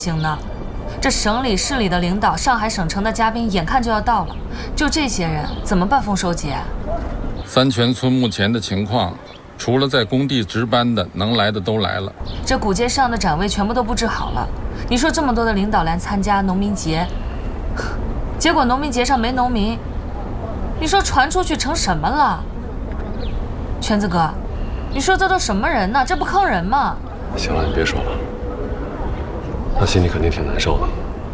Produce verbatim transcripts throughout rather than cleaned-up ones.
行呢？这省里市里的领导，上海省城的嘉宾，眼看就要到了，就这些人怎么办丰收节？ 三泉村目前的情况，除了在工地值班的，能来的都来了。 这古街上的展位全部都布置好了。你说这么多的领导来参加农民节，结果农民节上没农民，你说传出去成什么了？全子哥，你说这都什么人呢？这不坑人吗？ 行了，你别说了，他心里肯定挺难受的。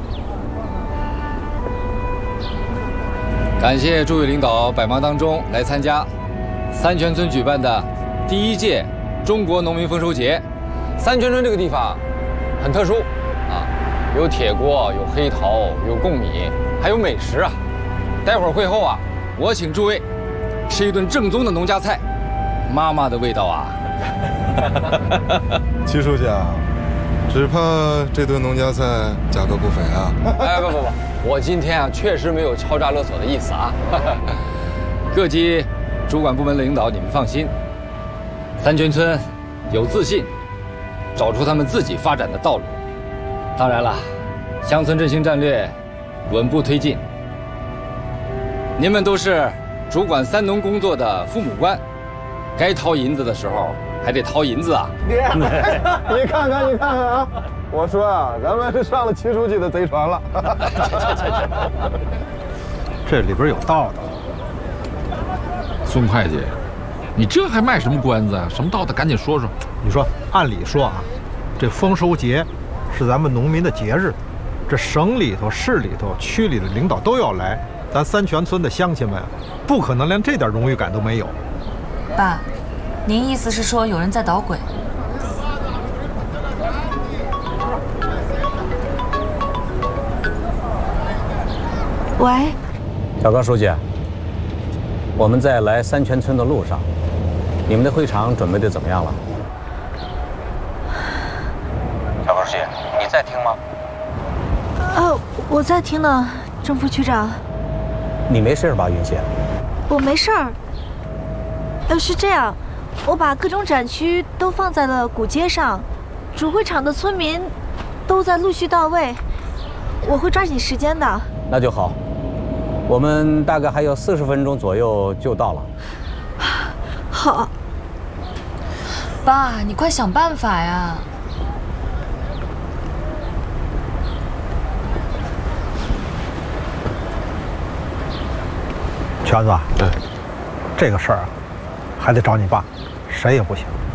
感谢诸位领导百忙当中来参加三泉村举办的第一届中国农民丰收节。三泉村这个地方很特殊啊，有铁锅，有黑陶，有贡米，还有美食啊。待会儿会后啊，我请诸位吃一顿正宗的农家菜，妈妈的味道啊！ 齐书记啊，只怕这顿农家菜价格不菲啊！ 哎，不不不，我今天啊确实没有敲诈勒索的意思啊。各级主管部门的领导，你们放心，三泉村有自信，找出他们自己发展的道路。当然了，乡村振兴战略稳步推进。您们都是主管三农工作的父母官，该掏银子的时候还得掏银子啊！ 爹，你看看，你看看啊！我说啊，咱们是上了齐书记的贼船了。 这里边有道的。 孙会计，你这还卖什么关子啊？什么道的，赶紧说说。 你说，按理说啊，这丰收节是咱们农民的节日，这省里头、市里头、区里的领导都要来，咱三泉村的乡亲们不可能连这点荣誉感都没有。 爸，您意思是说有人在捣鬼？ 喂， 小高书记，我们在来三泉村的路上，你们的会场准备的怎么样了？小高书记，你在听吗？ 哦，我在听呢，正副区长。 你没事吧，云姐？ 我没事儿。呃，是这样，我把各种展区都放在了古街上，主会场的村民都在陆续到位，我会抓紧时间的。 那就好，我们大概还有四十分钟左右就到了。 好。 爸，你快想办法呀！ 全子， 哎， 这个事儿啊，还得找你爸，谁也不行。